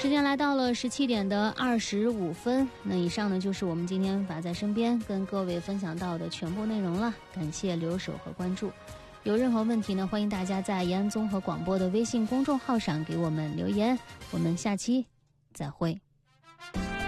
时间来到了17点的25分，那以上呢就是我们今天法在身边跟各位分享到的全部内容了，感谢留守和关注。有任何问题呢，欢迎大家在延安综合广播的微信公众号上给我们留言，我们下期再会。